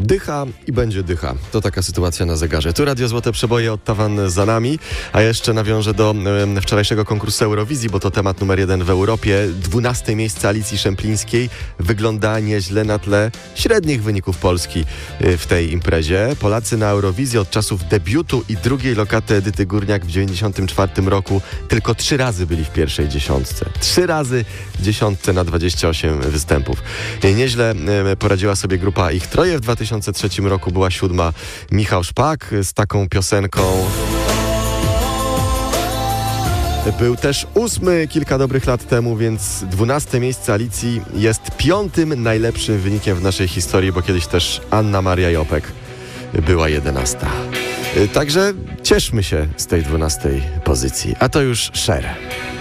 Dycha i będzie dycha. To taka sytuacja na zegarze. Tu Radio Złote Przeboje, Ottawan za nami, a jeszcze nawiążę do wczorajszego konkursu Eurowizji, bo to temat numer 1 w Europie. 12 miejsce Alicji Szemplińskiej wygląda nieźle na tle średnich wyników Polski w tej imprezie. Polacy na Eurowizji od czasów debiutu i drugiej lokaty Edyty Górniak w 1994 roku tylko 3 razy byli w pierwszej dziesiątce. 3 razy w dziesiątce na 28 występów. Nieźle poradziła sobie grupa Ich Troje. W 2003 roku była 7. Michał Szpak z taką piosenką. Był też 8 kilka dobrych lat temu, więc 12 miejsce Alicji jest 5. najlepszym wynikiem w naszej historii, bo kiedyś też Anna Maria Jopek była 11. Także cieszmy się z tej 12 pozycji. A to już Cher.